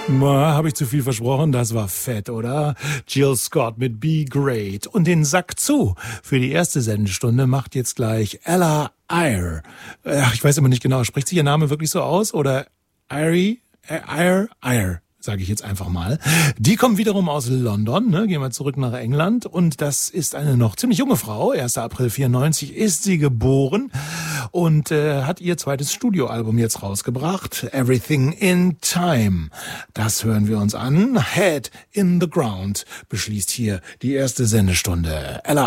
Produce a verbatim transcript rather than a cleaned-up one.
Habe ich zu viel versprochen? Das war fett, oder? Jill Scott mit Be Great. Und den Sack zu für die erste Sendestunde macht jetzt gleich Ella Eyre. Ach, ich weiß immer nicht genau, spricht sich ihr Name wirklich so aus? Oder Eyre? Eyre? Eyre. Sage ich jetzt einfach mal. Die kommen wiederum aus London, ne? Gehen wir zurück nach England. Und das ist eine noch ziemlich junge Frau. erster April vierundneunzig ist sie geboren und äh, hat ihr zweites Studioalbum jetzt rausgebracht. Everything in Time. Das hören wir uns an. Head in the Ground beschließt hier die erste Sendestunde. Ella